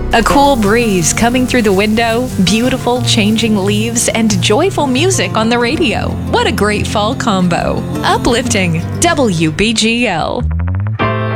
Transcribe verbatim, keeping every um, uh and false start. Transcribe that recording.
A cool breeze coming through the window, beautiful changing leaves, and joyful music on the radio. What a great fall combo. Uplifting W B G L.